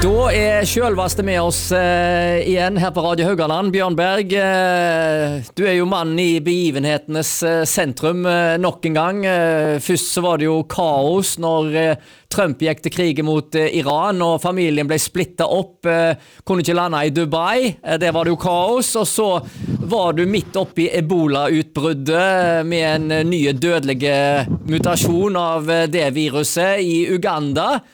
Da selveste med oss igjen her på Radio Haugaland. Bjørn Berg, du jo mann i begivenhetenes sentrum nok en gang. Først så var det jo kaos når Trump gikk til krig mot Iran, og familien ble splittet opp, kunne ikke lande i Dubai. Det var det jo kaos, og så var du midt oppe i Ebola-utbruddet med en ny dødelig mutasjon av det viruset i Uganda.